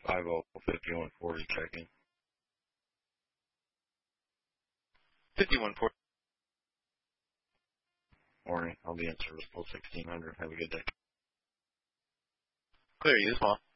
505140 checking. 5140. Morning. I'll be in service till 1600. Have a good day. Clear, you as well.